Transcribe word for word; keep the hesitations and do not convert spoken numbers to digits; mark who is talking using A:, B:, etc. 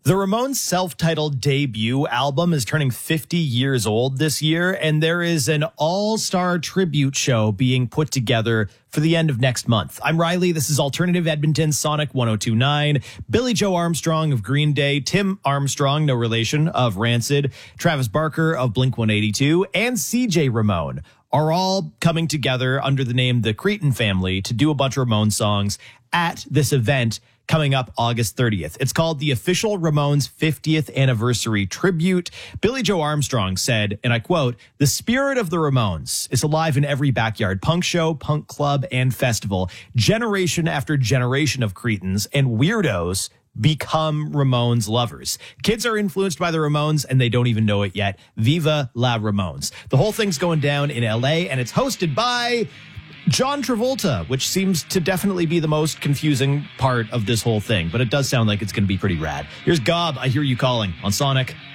A: The Ramones' self-titled debut album is turning fifty years old this year, and there is an all-star tribute show being put together for the end of next month. I'm Riley. This is Alternative Edmonton Sonic one oh two point nine. Billy Joe Armstrong of Green Day, Tim Armstrong, no relation, of Rancid, Travis Barker of Blink one eighty-two, and C J Ramone are all coming together under the name The Cretin Family to do a bunch of Ramones songs at this event coming up August thirtieth. It's called the Official Ramones fiftieth Anniversary Tribute. Billy Joe Armstrong said, and I quote, "The spirit of the Ramones is alive in every backyard punk show, punk club, and festival. Generation after generation of cretins and weirdos become Ramones lovers. Kids are influenced by the Ramones and they don't even know it yet. Viva la Ramones." The whole thing's going down in L A and it's hosted by John Travolta, which seems to definitely be the most confusing part of this whole thing, but it does sound like it's going to be pretty rad. Here's Gob, I Hear You Calling on Sonic.